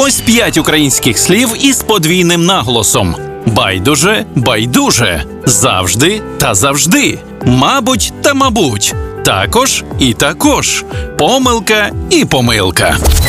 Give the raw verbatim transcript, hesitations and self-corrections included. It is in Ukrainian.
Ось п'ять українських слів із подвійним наголосом. Байдуже, байдуже, завжди та завжди, мабуть та мабуть, також і також, помилка і помилка.